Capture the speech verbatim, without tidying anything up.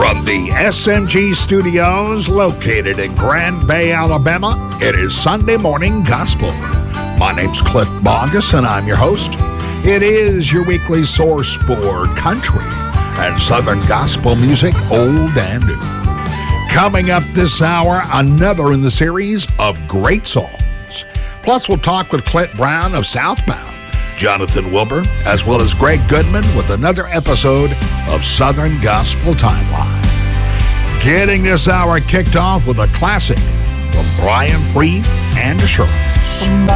From the S M G studios located in Grand Bay, Alabama, it is Sunday Morning Gospel. My name's Cliff Bogus, and I'm your host. It is your weekly source for country and Southern gospel music, old and new. Coming up this hour, another in the series of great songs. Plus, we'll talk with Clint Brown of Southbound, Jonathan Wilburn, as well as Greg Goodman with another episode of Southern Gospel Timeline. Getting this hour kicked off with a classic from Brian Free and Assurance.